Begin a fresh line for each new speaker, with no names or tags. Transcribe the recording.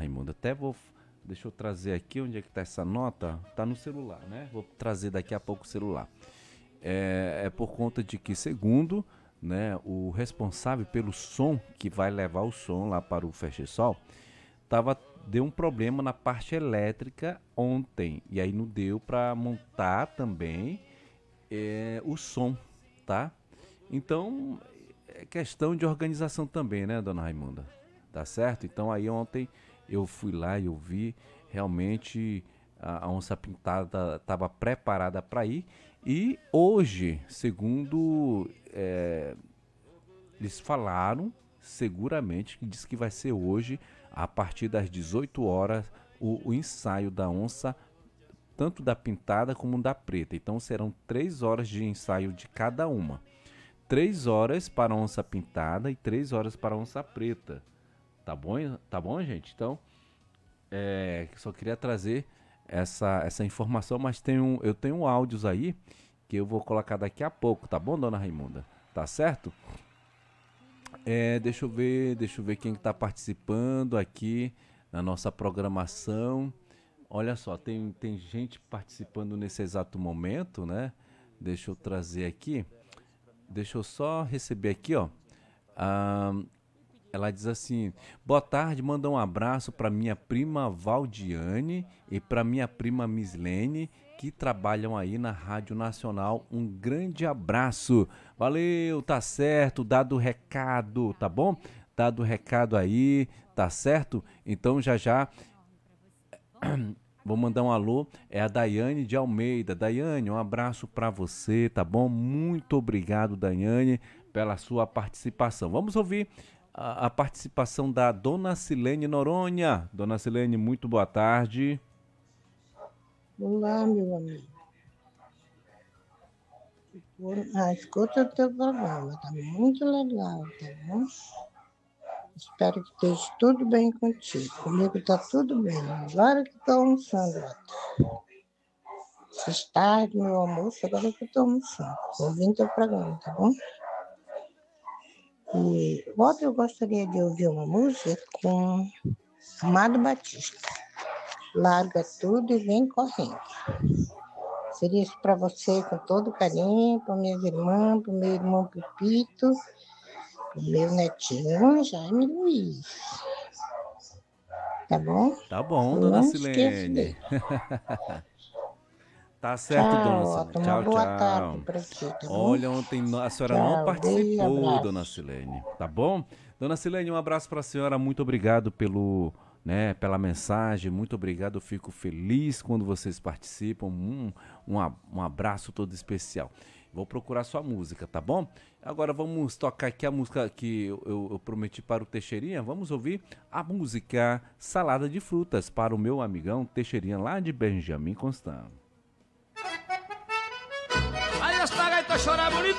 Raimunda. Deixa eu trazer aqui, onde é que tá essa nota? Tá no celular, né? Vou trazer daqui a pouco o celular. É por conta de que, segundo, né, o responsável pelo som, que vai levar o som lá para o Fechisol, deu um problema na parte elétrica ontem. E aí não deu para montar também o som, tá? Então, é questão de organização também, né, dona Raimunda? Tá certo? Então aí ontem eu fui lá e eu vi realmente a onça pintada estava preparada para ir. E hoje, segundo eles falaram, seguramente, que diz que vai ser hoje, a partir das 18 horas, o ensaio da onça, tanto da pintada como da preta. Então serão 3 horas de ensaio de cada uma. 3 horas para a onça pintada e 3 horas para a onça preta. Tá bom, gente? Então, só queria trazer essa informação, mas eu tenho áudios aí que eu vou colocar daqui a pouco, tá bom, dona Raimunda? Tá certo? Deixa eu ver quem está participando aqui na nossa programação. Olha só, tem gente participando nesse exato momento, né? Deixa eu trazer aqui. Deixa eu só receber aqui, ó. Ah, ela diz assim: boa tarde, manda um abraço para minha prima Valdiane e para minha prima Mislene, que trabalham aí na Rádio Nacional. Um grande abraço. Valeu, tá certo, dado o recado, tá bom? Dado o recado aí, tá certo? Então já vou mandar um alô, é a Daiane de Almeida. Daiane, um abraço para você, tá bom? Muito obrigado, Daiane, pela sua participação. Vamos ouvir a participação da Dona Silene Noronha. Dona Silene, muito boa tarde.
Olá, meu amigo. Escuta o teu programa, tá muito legal, tá bom? Espero que esteja tudo bem contigo. Comigo tá tudo bem. Agora que estou almoçando, fiz tarde meu almoço, agora que estou almoçando. Ouvindo teu programa, tá bom? E ontem eu gostaria de ouvir uma música com Amado Batista. Larga tudo e vem correndo. Seria isso para você com todo carinho, para minhas irmãs, para o meu irmão Pepito, para o meu netinho Jaime Luiz. Tá bom?
Tá bom,
Eu
Dona
não esqueço
Silene.
dele.
Tá certo, Dona
Tchau,
Silene.
Otto. Uma
Tchau,
boa tarde
tchau.
para ti, tá bom?
Olha, ontem a senhora não
Tchau, beijo e
participou, Dona
abraço.
Silene, tá bom? Dona Silene, um abraço para a senhora, muito obrigado pela mensagem, muito obrigado, eu fico feliz quando vocês participam, um abraço todo especial. Vou procurar sua música, tá bom? Agora vamos tocar aqui a música que eu prometi para o Teixeirinha, vamos ouvir a música Salada de Frutas para o meu amigão Teixeirinha lá de Benjamin Constant.
Aí esta gaita chora bonito.